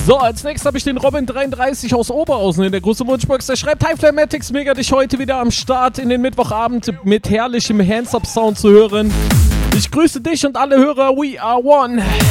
So, als nächstes habe ich den Robin33 aus Oberhausen in der großen Wunschbox. Der schreibt: Hi Flamatics, mega dich heute wieder am Start in den Mittwochabend mit herrlichem Hands-Up-Sound zu hören. Ich grüße dich und alle Hörer, we are one.